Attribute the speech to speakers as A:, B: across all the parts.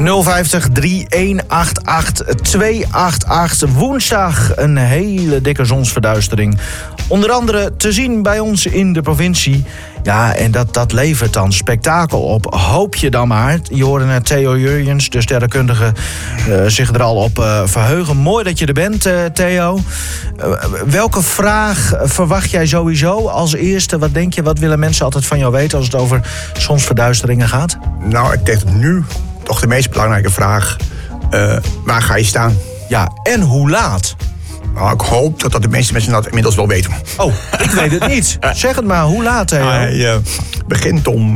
A: 050 3188 288. Woensdag een hele dikke zonsverduistering. Onder andere te zien bij ons in de provincie. Ja, en dat levert dan spektakel op. Hoop je dan maar. Je hoorde net Theo Jurjens, de sterrenkundige, zich er al op verheugen. Mooi dat je er bent, Theo. Welke vraag verwacht jij sowieso als eerste? Wat denk je, wat willen mensen altijd van jou weten als het over zonsverduisteringen gaat?
B: Nou, ik denk nu toch de meest belangrijke vraag. Waar ga je staan?
A: Ja, en hoe laat?
B: Nou, ik hoop dat de meeste mensen dat inmiddels wel weten.
A: Oh, ik weet het niet. Zeg het maar, hoe laat, Theo?
B: Hij begint om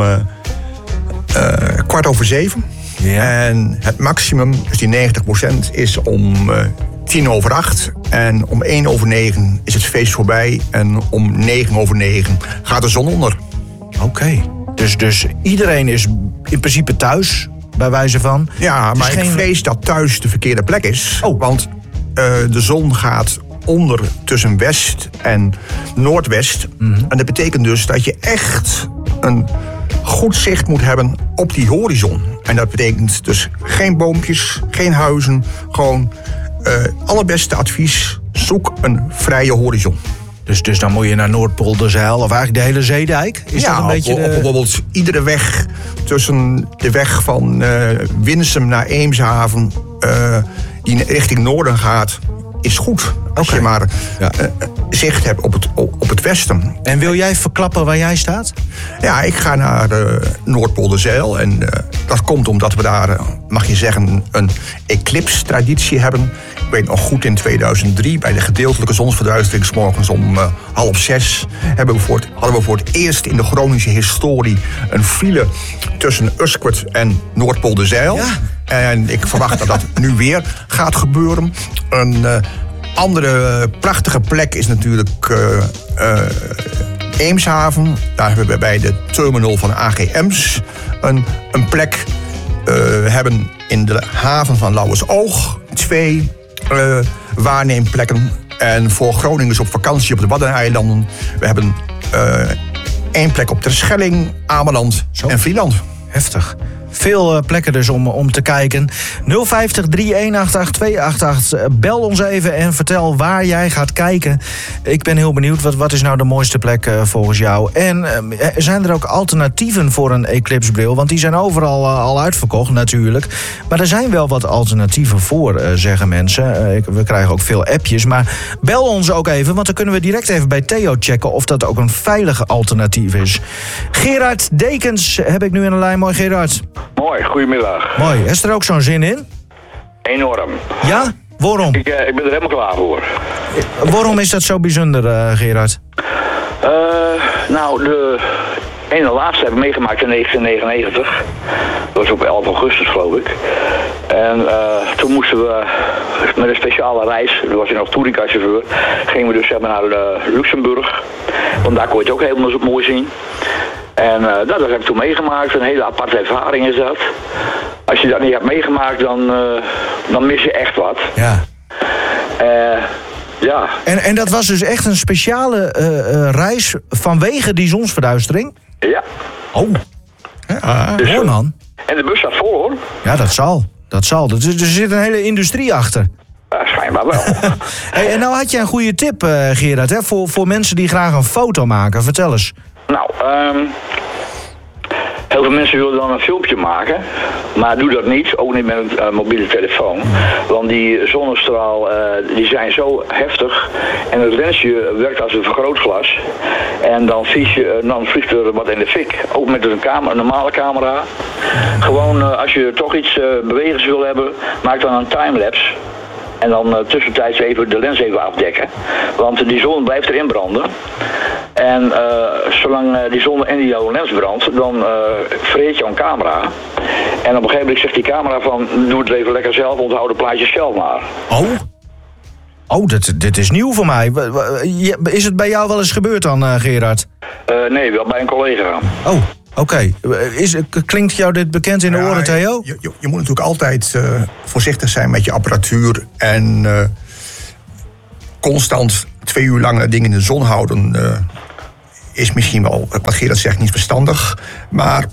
B: 7:15.
A: Ja.
B: En het maximum, dus die 90%, is om 8:10. En om 8:01 is het feest voorbij. En om 9:09 gaat de zon onder.
A: Oké. Dus iedereen is in principe thuis, bij wijze van.
B: Ja, maar ik vrees dat thuis de verkeerde plek is.
A: Oh.
B: Want de zon gaat onder tussen west en noordwest. Mm-hmm. En dat betekent dus dat je echt een goed zicht moet hebben op die horizon. En dat betekent dus geen boompjes, geen huizen. Gewoon allerbeste advies, zoek een vrije horizon.
A: Dus dan moet je naar Noordpolderzeil of eigenlijk de hele Zeedijk? Is dat een beetje
B: bijvoorbeeld iedere weg tussen de weg van Winsum naar Eemshaven, die richting noorden gaat, is goed. Als je maar zicht hebt op het westen.
A: En wil jij verklappen waar jij staat?
B: Ja, ik ga naar Noordpolderzeil. En dat komt omdat we daar, mag je zeggen, een eclipse-traditie hebben. Ik weet nog goed, in 2003, bij de gedeeltelijke zonsverduistering 's morgens om 5:30... hadden we voor het eerst in de Groningse historie een file tussen Usquert en Noordpolderzeil. Ja. En ik verwacht dat dat nu weer gaat gebeuren. Een andere prachtige plek is natuurlijk Eemshaven. Daar hebben we bij de terminal van AG Ems een plek. We hebben in de haven van Lauwersoog 2 waarneemplekken. En voor Groningers op vakantie op de Waddeneilanden, we hebben 1 plek op Terschelling, Ameland en Vlieland.
A: Heftig. Veel plekken dus om te kijken. 050 3188 288. Bel ons even en vertel waar jij gaat kijken. Ik ben heel benieuwd. Wat is nou de mooiste plek volgens jou? En zijn er ook alternatieven voor een eclipsebril? Want die zijn overal al uitverkocht natuurlijk. Maar er zijn wel wat alternatieven voor, zeggen mensen. We krijgen ook veel appjes. Maar bel ons ook even, want dan kunnen we direct even bij Theo checken of dat ook een veilige alternatief is. Gerard Dekens heb ik nu in de lijn. Mooi, Gerard.
C: Mooi, goedemiddag.
A: Mooi. Is er ook zo'n zin in?
C: Enorm.
A: Ja? Waarom?
C: Ik ben er helemaal klaar voor.
A: Waarom is dat zo bijzonder, Gerard?
C: Nou, de ene laatste heb ik meegemaakt in 1999. Dat was op 11 augustus, geloof ik. En toen moesten we met een speciale reis, toen was je nog Tourica-chauffeur, gingen we dus zeg maar naar Luxemburg. Want daar kon je het ook helemaal mooi zien. En dat heb ik toen meegemaakt. Een hele aparte ervaring is dat. Als je dat niet hebt meegemaakt, dan mis je echt wat.
A: Ja.
C: Ja.
A: En dat was dus echt een speciale reis vanwege die zonsverduistering?
C: Ja.
A: Oh. Ja,
C: dus,
A: mooi man.
C: En de bus staat vol, hoor. Ja,
A: dat zal. Er zit een hele industrie achter.
C: Schijnbaar wel.
A: Hey, en nou had je een goede tip, Gerard, hè, voor mensen die graag een foto maken. Vertel eens.
C: Nou, heel veel mensen willen dan een filmpje maken, maar doe dat niet, ook niet met een mobiele telefoon. Want die zonnestraal, die zijn zo heftig en het lensje werkt als een vergrootglas. En dan vliegt er wat in de fik, ook met een normale camera. Gewoon als je toch iets bewegends wil hebben, maak dan een timelapse. En dan tussentijds even de lens even afdekken. Want die zon blijft erin branden. En zolang die zon in jouw lens brandt, dan vreet jouw camera. En op een gegeven moment zegt die camera van, doe het even lekker zelf, onthoud de plaatjes zelf maar.
A: Oh, dit is nieuw voor mij. Is het bij jou wel eens gebeurd dan, Gerard?
C: Nee, wel bij een collega.
A: Oh. Oké. Klinkt jou dit bekend in de oren, Theo?
B: Je moet natuurlijk altijd voorzichtig zijn met je apparatuur. En constant 2 uur lang dingen in de zon houden is misschien wel, wat Gerard zegt, niet verstandig. Maar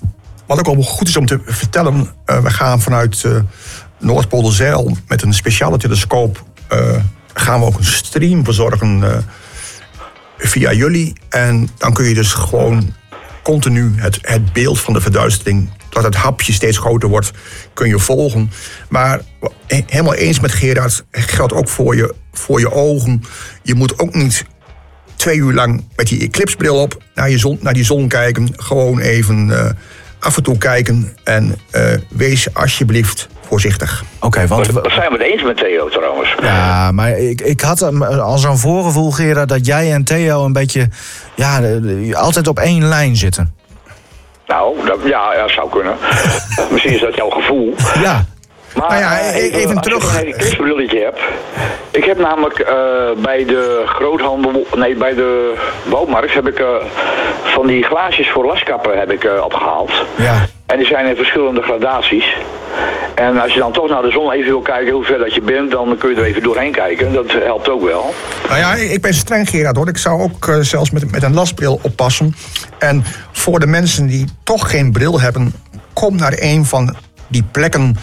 B: wat ook al goed is om te vertellen, we gaan vanuit Noordpolderzeil met een speciale telescoop gaan we ook een stream verzorgen via jullie. En dan kun je dus gewoon continu het beeld van de verduistering, dat het hapje steeds groter wordt, kun je volgen. Maar helemaal eens met Gerard, geldt ook voor je ogen. Je moet ook niet 2 uur lang met die eclipsbril op naar die zon kijken. Gewoon even af en toe kijken en wees alsjeblieft voorzichtig.
A: Oké, want
C: Dat zijn we het eens met Theo trouwens.
A: ja, maar ik had al zo'n voorgevoel, Gerard, dat jij en Theo een beetje altijd op één lijn zitten.
C: Nou, dat zou kunnen. Misschien is dat jouw gevoel.
A: Ja.
C: Maar
B: Nou ja, even terug.
C: Als je een eclipsbrilletje hebt. Ik heb namelijk bij de groothandel, bij de bouwmarkt heb ik van die glaasjes voor laskappen heb ik opgehaald.
A: Ja.
C: En die zijn in verschillende gradaties. En als je dan toch naar de zon even wil kijken hoe ver dat je bent, dan kun je er even doorheen kijken. Dat helpt ook wel.
B: Nou ja, ik ben streng, Gerard, hoor. Ik zou ook zelfs met een lasbril oppassen. En voor de mensen die toch geen bril hebben, kom naar een van die plekken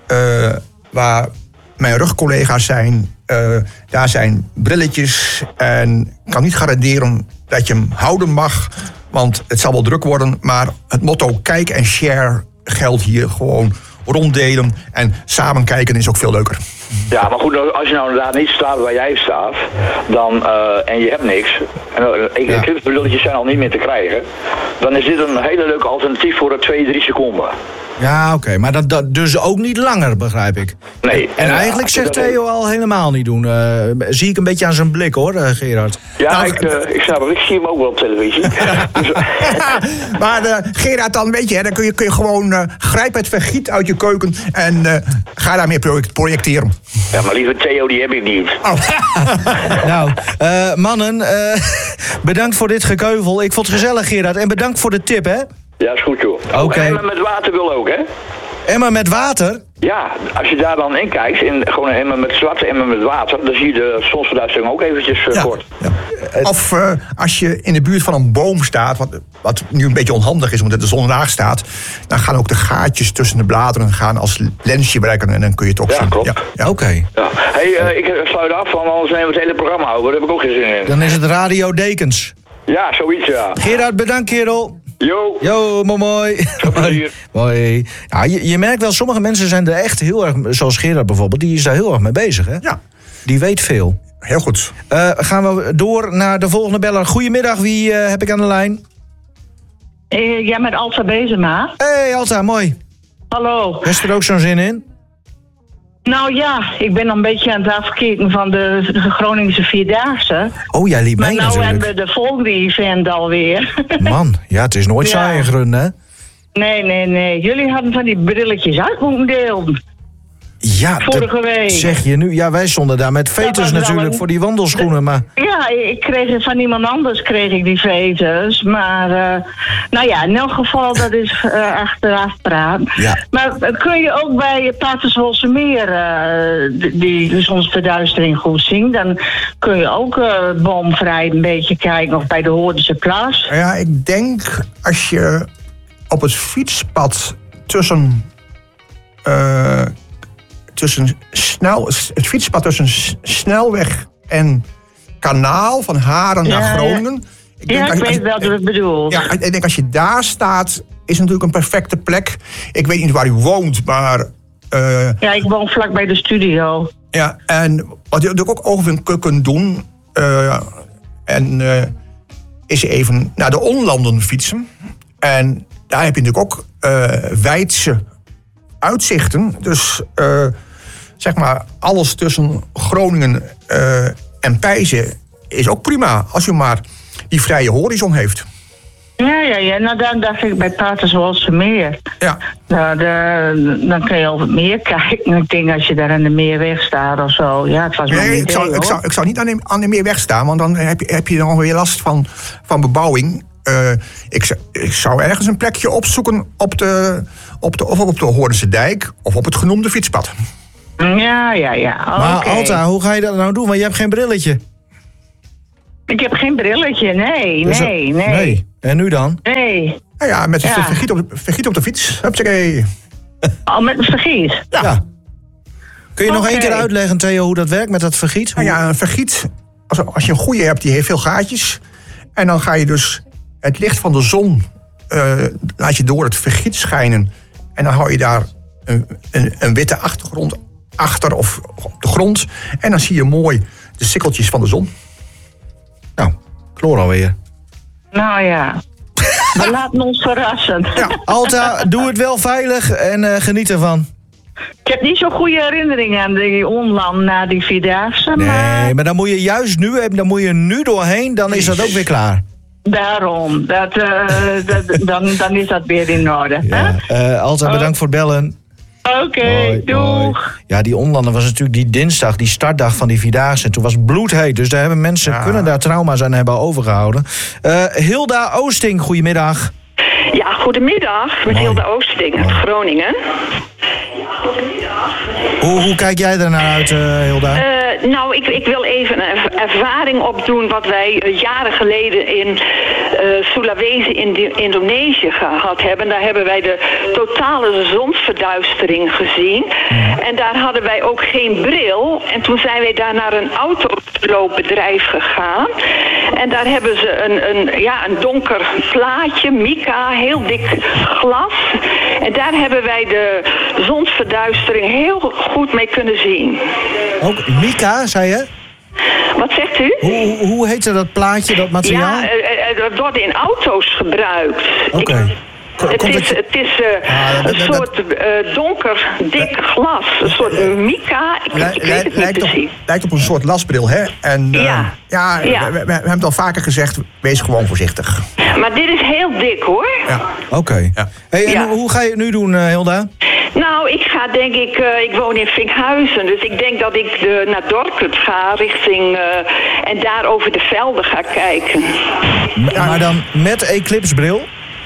B: waar mijn rugcollega's zijn. Daar zijn brilletjes. En ik kan niet garanderen dat je hem houden mag, want het zal wel druk worden. Maar het motto kijk en share geldt hier gewoon. Ronddelen en samen kijken is ook veel leuker.
C: Ja, maar goed, als je nou inderdaad niet staat waar jij staat, dan, en je hebt niks, en eclipsbrilletjes zijn al niet meer te krijgen, dan is dit een hele leuke alternatief voor 2-3 seconden.
A: Ja, oké, maar dat dus ook niet langer, begrijp ik.
C: Nee.
A: En eigenlijk zegt Theo al helemaal niet doen. Zie ik een beetje aan zijn blik, hoor, Gerard.
C: Ja,
B: Nou,
C: ik snap het. Ik zie hem ook wel op televisie. Dus,
B: Maar Gerard, dan weet je, dan kun je gewoon grijp het vergiet uit je keuken en ga daarmee projecteren.
C: ja, maar lieve Theo, die heb ik niet.
A: Nou, mannen, bedankt voor dit gekeuvel. Ik vond het gezellig, Gerard. En bedankt voor de tip, hè?
C: Ja, is goed, joh.
A: Oké.
C: En met water wil ook, hè?
A: Emmer met water?
C: Ja, als je daar dan in kijkt, gewoon een emmer met zwarte emmer met water, dan zie je de zonsverduistering ook eventjes kort.
B: Ja. Of als je in de buurt van een boom staat, wat nu een beetje onhandig is omdat de zon laag staat, dan gaan ook de gaatjes tussen de bladeren gaan als lensje werken en dan kun je het ook zien.
C: Klopt.
B: Ja.
A: Oké.
C: Ja. Hey, ik sluit af, want anders nemen we het hele programma over. Daar heb ik ook geen zin in.
A: Dan is het Radio Dekens.
C: Ja, zoiets, ja.
A: Gerard, bedankt, kerel.
C: Jo,
A: Mooi.
C: veel plezier.
A: Mooi. Ja, je merkt wel, sommige mensen zijn er echt heel erg, zoals Gerard bijvoorbeeld, die is daar heel erg mee bezig, hè?
B: Ja.
A: Die weet veel.
B: Heel goed.
A: Gaan we door naar de volgende beller. Goedemiddag, wie heb ik aan de lijn?
D: Ja, met Alta Bezema.
A: Hey Alta, mooi.
D: Hallo.
A: Heeft er ook zo'n zin in?
D: Nou ja, ik ben een beetje aan het afkijken van de Groningse Vierdaagse.
A: Oh, jij liep
D: Maar
A: mee
D: nou
A: natuurlijk.
D: hebben we de volgende event alweer.
A: Man, ja, het is nooit
D: Ja.
A: saai in Grun, hè?
D: Nee. Jullie hadden van die brilletjes uit moeten delen.
A: Ja,
D: Vorige
A: dat
D: week.
A: zeg je nu. Ja, wij stonden daar met veters
D: was wel
A: natuurlijk
D: een-
A: voor die wandelschoenen, maar...
D: Ja, ik kreeg van iemand anders die veters. Maar nou ja, in elk geval, dat is achteraf praten.
A: Ja.
D: Maar kun je ook bij Paterswoldse Meer die zonsverduistering goed zien? Dan kun je ook boomvrij een beetje kijken, of bij de Hoornse Plas.
B: Ja, ik denk als je op het fietspad het fietspad tussen Snelweg en Kanaal van Haren naar Groningen.
D: Ik weet wel wat ik bedoel.
B: Ja, ik denk als je daar staat, is het natuurlijk een perfecte plek. Ik weet niet waar u woont, maar...
D: Ja, ik woon vlak bij de studio.
B: Ja, en wat je natuurlijk ook over kunt doen, is even naar de onlanden fietsen. En daar heb je natuurlijk ook wijdse uitzichten. Dus zeg maar, alles tussen Groningen en Pijzen is ook prima. Als je maar die vrije horizon heeft.
D: Ja. Nou, dan dacht ik bij Paterswoldse Meer.
B: Ja.
D: Nou, dan kun je over het meer kijken. Ik denk als je daar aan de Meerweg staat of zo. Ja, het was maar
B: Nee,
D: een idee,
B: ik zou niet aan de Meerweg staan, want dan heb je dan weer last van bebouwing. Ik zou ergens een plekje opzoeken op de Hoornse Dijk of op het genoemde fietspad.
D: Ja.
A: Maar
D: Oké.
A: Alta, hoe ga je dat nou doen? Want je hebt geen brilletje.
D: Ik heb geen brilletje, nee.
A: En nu dan?
D: Nee.
B: Nou ja, met vergiet op de fiets. Hupsakee.
D: Oh, met een vergiet?
B: Ja.
A: Kun je nog één keer uitleggen, Theo, hoe dat werkt met dat vergiet?
B: Nou ja, een vergiet, als je een goede hebt, die heeft veel gaatjes. En dan ga je dus het licht van de zon, laat je door het vergiet schijnen. En dan hou je daar een witte achtergrond achter of op de grond. En dan zie je mooi de sikkeltjes van de zon.
A: Nou, kloor alweer.
D: Nou ja. We laten ons verrassen.
B: Ja.
A: Alta, doe het wel veilig en geniet ervan.
D: Ik heb niet zo'n goede herinneringen aan die onland na die Vierdaagse.
A: Nee, maar dan moet je juist nu hebben, dan moet je nu doorheen, dan is dat ook weer klaar.
D: Daarom. Dan is dat weer in orde.
A: Ja. Alta, bedankt voor het bellen.
D: Oké, doeg.
A: Ja, die onlanden was natuurlijk die dinsdag, die startdag van die Vierdaagse. En toen was het bloedheet, dus daar hebben mensen kunnen daar trauma's aan hebben overgehouden. Hilda Oosting, goedemiddag.
E: Ja, goedemiddag. Met Hilda Oosting uit Groningen.
A: Hoe kijk jij daarnaar uit, Hilda?
E: Nou, ik wil even een ervaring opdoen wat wij jaren geleden in Sulawesi in Indonesië gehad hebben. Daar hebben wij de totale zonsverduistering gezien. En daar hadden wij ook geen bril. En toen zijn wij daar naar een autoloopbedrijf gegaan. En daar hebben ze een donker plaatje, mica, heel dik glas. En daar hebben wij de zonsverduistering heel goed mee kunnen zien.
A: Ook mica, zei je?
E: Wat zegt u?
A: Hoe heette dat plaatje, dat materiaal?
E: Ja, dat wordt in auto's gebruikt.
A: Oké.
E: Het is een soort donker, dik glas. Een soort mica. Ik weet het niet precies.
B: Lijkt op een soort lasbril, hè? En we hebben het al vaker gezegd, wees gewoon voorzichtig.
E: Maar dit is heel dik, hoor.
B: Ja.
A: Oké. Ja. Hey, en hoe ga je het nu doen, Hilda?
E: Nou, ik ga denk ik woon in Vinkhuizen, dus ik denk dat ik naar Dorkert ga richting en daar over de velden ga kijken.
A: Maar dan met eclipsebril?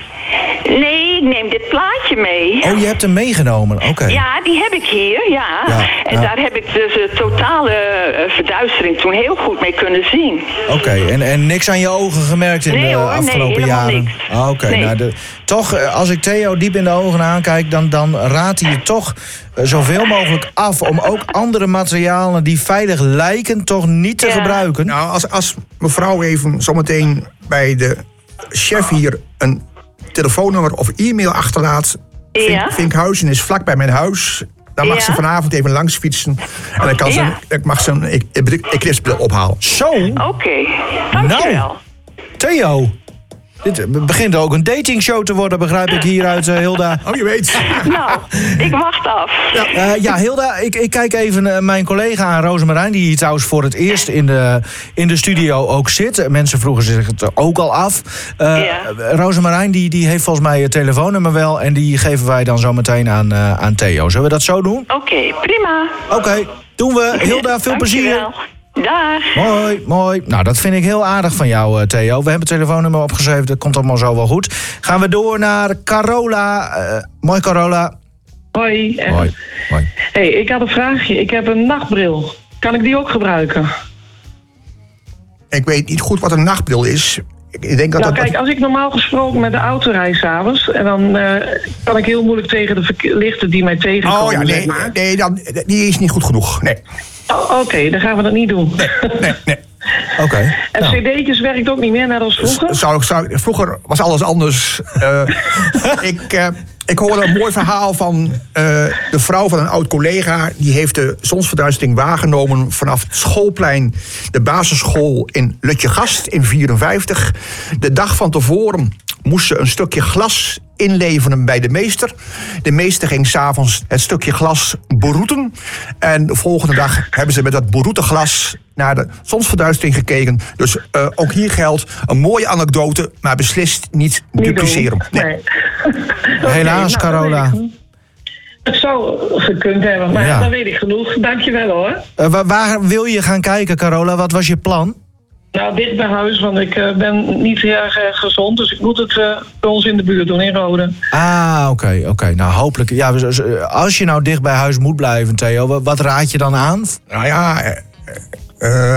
E: Nee, ik neem dit plaatje mee.
A: Oh, je hebt hem meegenomen, oké.
E: Ja, die heb ik hier, ja. En daar heb ik dus de totale verduistering toen heel goed mee kunnen zien.
A: Oké, en niks aan je ogen gemerkt in de afgelopen jaren?
E: Niks.
A: Oké, nou, toch, als ik Theo diep in de ogen aankijk, dan raadt hij je toch zoveel mogelijk af om ook andere materialen die veilig lijken toch niet te gebruiken.
B: Nou, als mevrouw even zometeen bij de chef hier een telefoonnummer of e-mail achterlaat. Vinkhuizen is vlak bij mijn huis. Dan mag ze vanavond even langs fietsen. En dan mag ze een eclipsebril ophalen.
A: Zo?
E: Oké, dankjewel.
A: Nou, Theo. Dit begint ook een datingshow te worden, begrijp ik hieruit, Hilda.
B: Oh, je weet.
E: Nou, ik wacht af.
A: Ja, Hilda, ik kijk even mijn collega aan, Rosemarijn, die hier trouwens voor het eerst in de studio ook zit. Mensen vroegen zich het ook al af. Rosemarijn, die heeft volgens mij je telefoonnummer wel en die geven wij dan zo meteen aan Theo. Zullen we dat zo doen?
E: Oké, prima.
A: Oké, doen we. Hilda, veel plezier.
E: Dag.
A: Mooi. Nou, dat vind ik heel aardig van jou, Theo. We hebben het telefoonnummer opgeschreven, dat komt allemaal zo wel goed. Gaan we door naar Carola. Mooi, Carola.
F: Hoi.
A: Hoi.
F: Hey, ik had een vraagje. Ik heb een nachtbril. Kan ik die ook gebruiken?
B: Ik weet niet goed wat een nachtbril is. Ik denk dat
F: kijk, als ik normaal gesproken met de auto rijd 's avonds, en dan kan ik heel moeilijk tegen de lichten die mij tegenkomen.
B: Oh ja, nee, die is niet goed genoeg. Nee.
F: Oké, dan gaan we dat niet doen.
B: Nee.
A: Oké.
F: En cd'tjes werkt ook niet meer, net als vroeger?
B: Vroeger was alles anders. Ik hoorde een mooi verhaal van de vrouw van een oud collega. Die heeft de zonsverduistering waargenomen vanaf het schoolplein. De basisschool in Lutjegast in 1954. De dag van tevoren moest ze een stukje glas inleveren bij de meester. De meester ging 's avonds het stukje glas beroeten. En de volgende dag hebben ze met dat beroete glas naar de zonsverduistering gekeken. Dus ook hier geldt een mooie anekdote, maar beslist niet dupliceren. Nee.
A: Helaas, Carola.
F: Het zou gekund hebben, maar dan weet ik genoeg. Dankjewel hoor.
A: Waar wil je gaan kijken, Carola? Wat was je plan?
F: Nou, dicht bij huis, want ik ben niet heel erg gezond. Dus ik moet het bij ons in de buurt doen, in Rode.
A: Oké. Nou, hopelijk. Ja, als je nou dicht bij huis moet blijven, Theo, wat raad je dan aan?
B: Nou ja,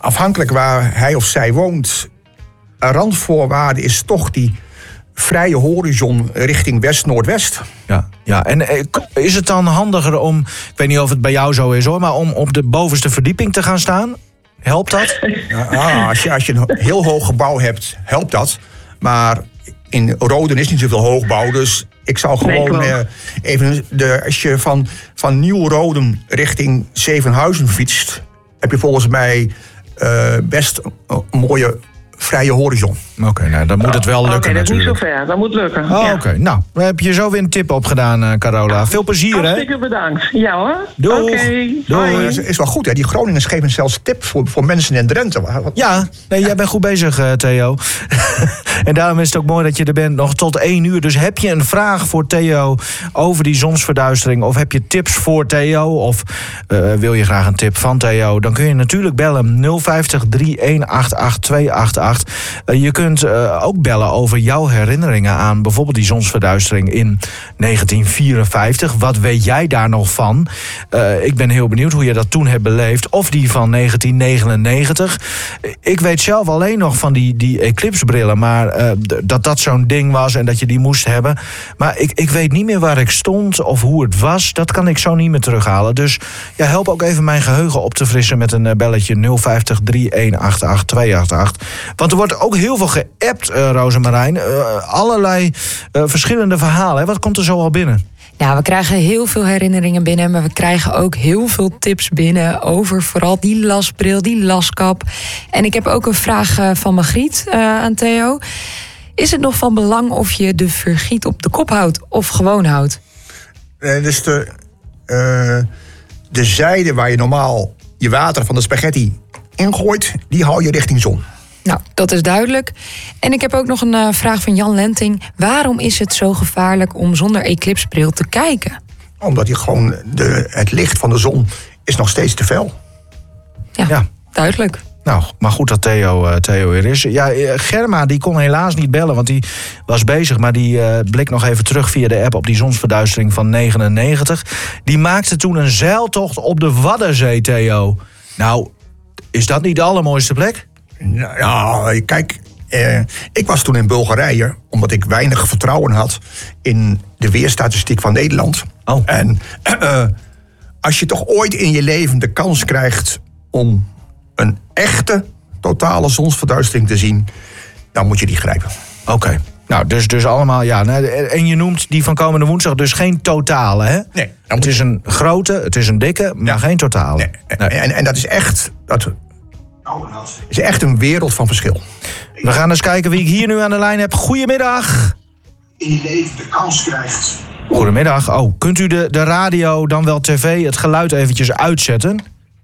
B: afhankelijk waar hij of zij woont, een randvoorwaarde is toch die vrije horizon richting west-noordwest.
A: Ja, en is het dan handiger om, ik weet niet of het bij jou zo is hoor, maar om op de bovenste verdieping te gaan staan? Helpt dat?
B: Als je een heel hoog gebouw hebt, helpt dat. Maar in Roden is niet zoveel hoogbouw, dus ik zou gewoon als je van Nieuw-Roden richting Zevenhuizen fietst, heb je volgens mij best een mooie vrije horizon.
A: Oké, nou, dan moet het wel lukken
F: dat is niet
A: natuurlijk.
F: zo ver. Dat moet lukken.
A: Oké. Nou, dan heb je zo weer een tip opgedaan, Carola. Veel plezier, hè?
F: Hartstikke bedankt. Ja hoor.
A: Doeg.
F: Doei.
B: Dat is wel goed, hè? Die Groningers geven zelfs tips voor mensen in Drenthe.
A: Ja, nee, jij bent goed bezig, Theo. En daarom is het ook mooi dat je er bent, nog tot 1 uur. Dus heb je een vraag voor Theo over die zonsverduistering, of heb je tips voor Theo, of wil je graag een tip van Theo, dan kun je natuurlijk bellen 050 3188 288. Je kunt ook bellen over jouw herinneringen aan bijvoorbeeld die zonsverduistering in 1954. Wat weet jij daar nog van? Ik ben heel benieuwd hoe je dat toen hebt beleefd. Of die van 1999. Ik weet zelf alleen nog van die eclipsebrillen, maar dat zo'n ding was en dat je die moest hebben. Maar ik weet niet meer waar ik stond of hoe het was. Dat kan ik zo niet meer terughalen. Dus ja, help ook even mijn geheugen op te frissen met een belletje 050 3188 288. Want er wordt ook heel veel geappt, Rozemarijn. Allerlei verschillende verhalen. Hè? Wat komt er zo al binnen?
G: Nou, we krijgen heel veel herinneringen binnen, maar we krijgen ook heel veel tips binnen over vooral die lasbril, die laskap. En ik heb ook een vraag van Margriet aan Theo. Is het nog van belang of je de vergiet op de kop houdt of gewoon houdt?
B: Dus de zijde waar je normaal je water van de spaghetti ingooit, die hou je richting zon.
G: Nou, dat is duidelijk. En ik heb ook nog een vraag van Jan Lenting. Waarom is het zo gevaarlijk om zonder eclipsbril te kijken?
B: Omdat je gewoon het licht van de zon is nog steeds te fel.
G: Ja. Duidelijk.
A: Nou, maar goed dat Theo er is. Ja, Germa die kon helaas niet bellen, want die was bezig. Maar die blikt nog even terug via de app op die zonsverduistering van 99. Die maakte toen een zeiltocht op de Waddenzee, Theo. Nou, is dat niet de allermooiste plek?
B: Nou, kijk, ik was toen in Bulgarije, omdat ik weinig vertrouwen had in de weerstatistiek van Nederland.
A: Oh.
B: En als je toch ooit in je leven de kans krijgt om een echte totale zonsverduistering te zien, dan moet je die grijpen.
A: Oké. Nou, dus allemaal, ja. En je noemt die van komende woensdag dus geen totale, hè?
B: Nee.
A: Het is een grote, het is een dikke, maar geen totale.
B: Nee. En dat is echt... Dat is echt een wereld van verschil.
A: We gaan eens kijken wie ik hier nu aan de lijn heb. Goedemiddag.
B: In je leven de kans krijgt.
A: Goedemiddag. Oh, kunt u de radio, dan wel tv, het geluid eventjes uitzetten?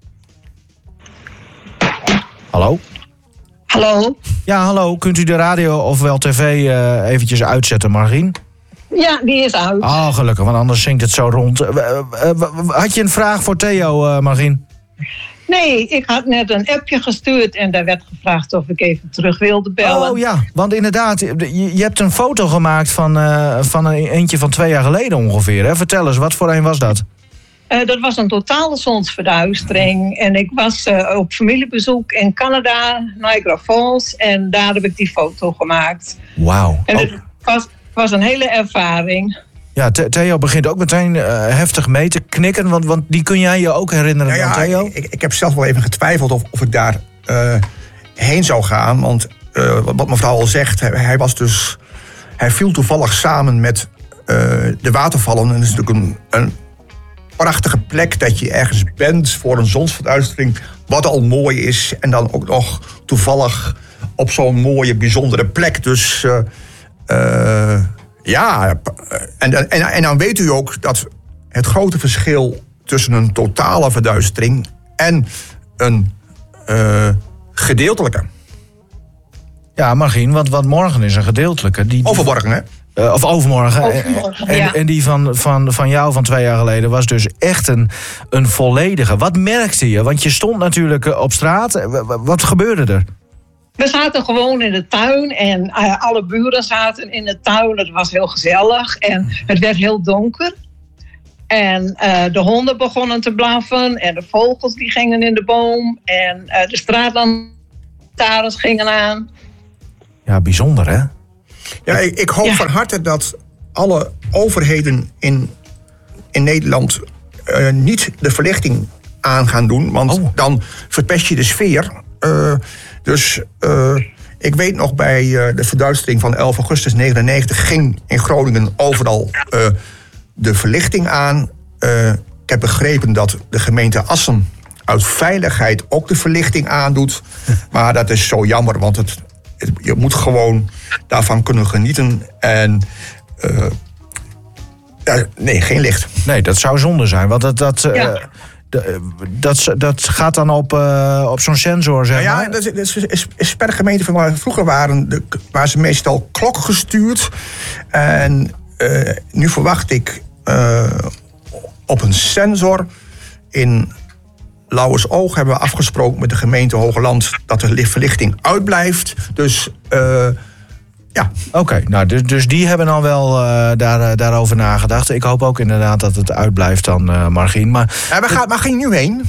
A: Hallo?
H: Hallo?
A: Ja, hallo. Kunt u de radio ofwel tv eventjes uitzetten, Margien?
H: Ja, die is uit.
A: Oh, gelukkig, want anders zingt het zo rond. Had je een vraag voor Theo, Margien?
H: Nee, ik had net een appje gestuurd en daar werd gevraagd of ik even terug wilde bellen.
A: Oh ja, want inderdaad, je hebt een foto gemaakt van een eentje van 2 jaar geleden ongeveer. Hè? Vertel eens, wat voor een was dat?
H: Dat was een totale zonsverduistering. En ik was op familiebezoek in Canada, Niagara Falls. En daar heb ik die foto gemaakt.
A: Wauw.
H: En het was een hele ervaring.
A: Ja, Theo begint ook meteen heftig mee te knikken. Want die kun jij je ook herinneren,
B: Nou ja,
A: Theo?
B: Ik heb zelf wel even getwijfeld of ik daar heen zou gaan. Want wat mevrouw al zegt, hij viel toevallig samen met de watervallen. En dat is natuurlijk een prachtige plek dat je ergens bent voor een zonsverduistering, wat al mooi is. En dan ook nog toevallig op zo'n mooie, bijzondere plek. Dus ja, en dan weet u ook dat het grote verschil tussen een totale verduistering en een gedeeltelijke.
A: Ja, Margien, want morgen is een gedeeltelijke.
B: Overmorgen, hè?
A: Of overmorgen.
H: Ja.
A: En die van jou van 2 jaar geleden was dus echt een volledige. Wat merkte je? Want je stond natuurlijk op straat. Wat gebeurde er?
H: We zaten gewoon in de tuin en alle buren zaten in de tuin. Het was heel gezellig en het werd heel donker. En de honden begonnen te blaffen. En de vogels die gingen in de boom. En de straatlantaarns gingen aan.
A: Ja, bijzonder hè?
B: Ja, ik hoop van harte dat alle overheden in Nederland niet de verlichting aan gaan doen. Want dan verpest je de sfeer. Ik weet nog bij de verduistering van 11 augustus 1999... ging in Groningen overal de verlichting aan. Ik heb begrepen dat de gemeente Assen uit veiligheid ook de verlichting aandoet. Maar dat is zo jammer, want je moet gewoon daarvan kunnen genieten. En nee, geen licht.
A: Nee, dat zou zonde zijn, want dat gaat dan op zo'n sensor, zeg maar.
B: Ja, dat is per gemeente van waar vroeger waren ze meestal klokgestuurd. En nu verwacht ik op een sensor. In Lauwersoog hebben we afgesproken met de gemeente Hogeland dat de verlichting uitblijft. Dus ja.
A: Oké, nou, dus die hebben dan wel daarover nagedacht. Ik hoop ook inderdaad dat het uitblijft dan, Margien. Maar
B: waar ga je nu heen?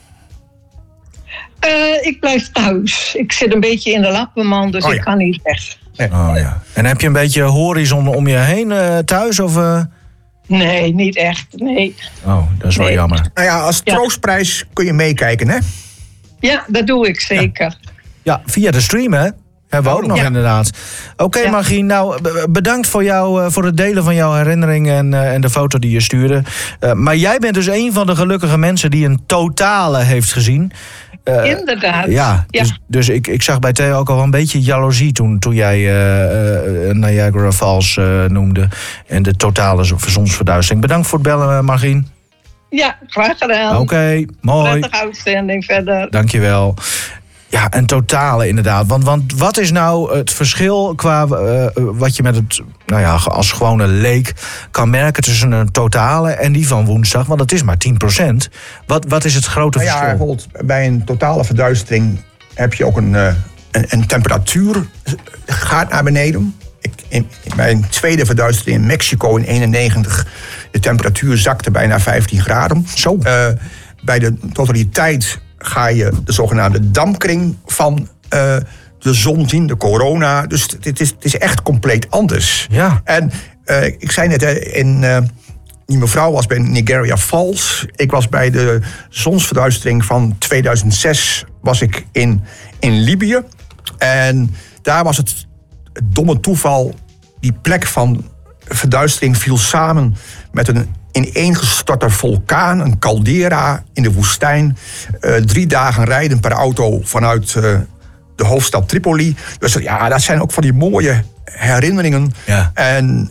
H: Ik blijf thuis. Ik zit een beetje in de lappenman, dus ik ga niet weg.
A: Ja. En heb je een beetje horizon om je heen thuis? Of,
H: Nee, niet echt, nee.
A: Oh, dat is wel jammer.
B: Nou ja, als troostprijs kun je meekijken, hè?
H: Ja, dat doe ik zeker.
A: Ja, via de stream, hè? Hebben we ook nog inderdaad. Oké, Margien, nou, bedankt voor het delen van jouw herinneringen en de foto die je stuurde. Maar jij bent dus een van de gelukkige mensen die een totale heeft gezien.
H: Inderdaad.
A: Ja. Dus ik zag bij Theo ook al een beetje jaloezie toen jij Niagara Falls noemde. En de totale zonsverduistering. Bedankt voor het bellen, Margien.
H: Ja, graag gedaan.
A: Oké, mooi.
H: Prettige uitzending verder.
A: Dankjewel. Ja, een totale inderdaad. Want wat is nou het verschil qua wat je met het, nou ja, als gewone leek kan merken tussen een totale en die van woensdag? Want het is maar 10%. Wat is het grote verschil?
B: Ja, bijvoorbeeld bij een totale verduistering heb je ook een temperatuur gaat naar beneden. Bij een tweede verduistering in Mexico in 1991, de temperatuur zakte bijna 15 graden.
A: Zo.
B: Bij de totaliteit ga je de zogenaamde dampkring van de zon zien, de corona. Dus het is echt compleet anders.
A: Ja.
B: En ik zei net, die mevrouw was bij Niagara Falls. Ik was bij de zonsverduistering van 2006 was ik in Libië. En daar was het domme toeval, die plek van verduistering viel samen met een ineengestorte vulkaan, een caldera in de woestijn. 3 dagen rijden per auto vanuit de hoofdstad Tripoli. Dus ja, dat zijn ook van die mooie herinneringen.
A: Ja.
B: En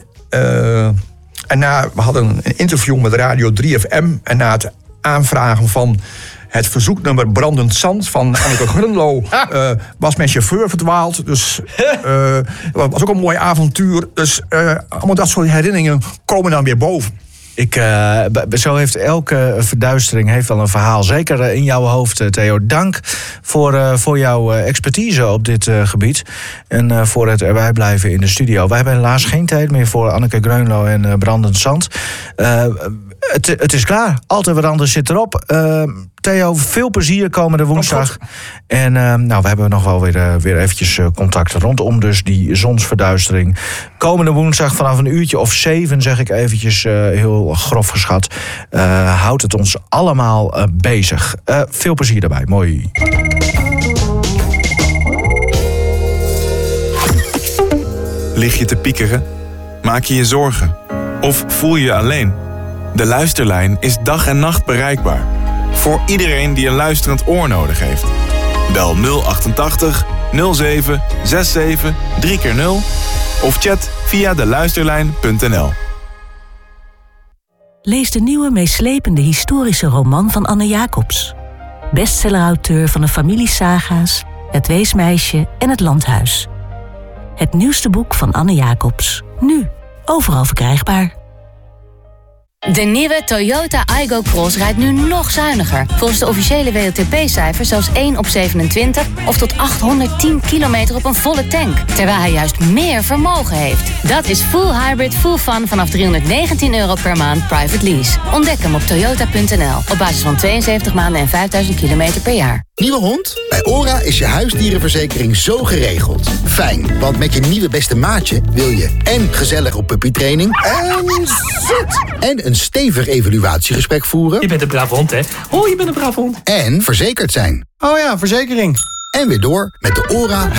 B: we hadden een interview met Radio 3FM. En na het aanvragen van het verzoeknummer Brandend Zand van Anneke Grunlo was mijn chauffeur verdwaald. Dus dat was ook een mooi avontuur. Dus allemaal dat soort herinneringen komen dan weer boven.
A: Zo heeft elke verduistering heeft wel een verhaal. Zeker in jouw hoofd, Theo. Dank voor jouw expertise op dit gebied. En voor het erbij blijven in de studio. Wij hebben helaas geen tijd meer voor Anneke Grunlo en Brandend Zand. Het is klaar. Altijd wat anders zit erop. Theo, veel plezier komende woensdag. En we hebben nog wel weer eventjes contact rondom dus die zonsverduistering. Komende woensdag vanaf 7:00, zeg ik eventjes heel grof geschat. Houdt het ons allemaal bezig. Veel plezier daarbij. Mooi.
I: Lig je te piekeren? Maak je je zorgen? Of voel je je alleen? De Luisterlijn is dag en nacht bereikbaar. Voor iedereen die een luisterend oor nodig heeft. Bel 088 07 67 3x0 of chat via deluisterlijn.nl.
J: Lees de nieuwe meeslepende historische roman van Anne Jacobs. Bestsellerauteur van de familiesaga's, Het Weesmeisje en Het Landhuis. Het nieuwste boek van Anne Jacobs. Nu overal verkrijgbaar.
K: De nieuwe Toyota Aygo Cross rijdt nu nog zuiniger. Volgens de officiële WLTP-cijfers zelfs 1 op 27... of tot 810 kilometer op een volle tank. Terwijl hij juist meer vermogen heeft. Dat is full hybrid, full fun vanaf €319 per maand private lease. Ontdek hem op toyota.nl. Op basis van 72 maanden en 5000 kilometer per jaar.
L: Nieuwe hond? Bij ORA is je huisdierenverzekering zo geregeld. Fijn, want met je nieuwe beste maatje wil je en gezellig op puppytraining en zit. En een stevig evaluatiegesprek voeren.
M: Je bent een braaf hond, hè? Oh, je bent een braaf hond.
L: En verzekerd zijn.
M: Oh ja, verzekering.
L: En weer door met de ORA